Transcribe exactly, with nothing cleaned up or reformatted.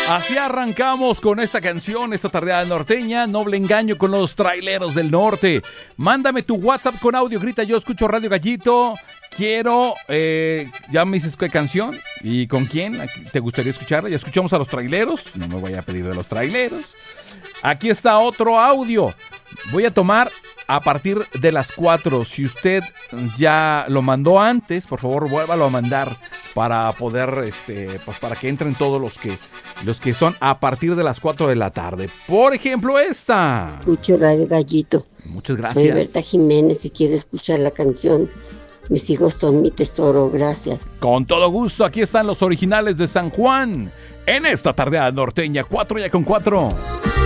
Así arrancamos con esta canción, esta tardeada norteña, Noble Engaño con los Traileros del Norte. Mándame tu WhatsApp con audio, grita yo escucho Radio Gallito. Quiero, eh, ya me dices qué canción y con quién te gustaría escucharla. Ya escuchamos a los Traileros, no me voy a pedir de los Traileros. Aquí está otro audio. Voy a tomar a partir de las cuatro. Si usted ya lo mandó antes, por favor, vuélvalo a mandar para poder, este, pues para que entren todos los que, los que son a partir de las cuatro de la tarde. Por ejemplo, esta. Escucho Radio Gallito. Muchas gracias. Soy Berta Jiménez y quiero escuchar la canción Mis hijos son mi tesoro. Gracias. Con todo gusto, aquí están los originales de San Juan. En esta tardeada norteña, cuatro ya con cuatro.